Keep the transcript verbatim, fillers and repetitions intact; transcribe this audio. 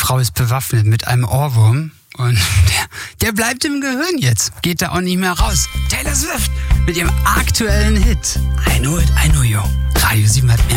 Frau ist bewaffnet mit einem Ohrwurm und der, der bleibt im Gehirn jetzt. Geht da auch nicht mehr raus. Taylor Swift mit ihrem aktuellen Hit I Know It, I Know You. Radio sieben hat mehr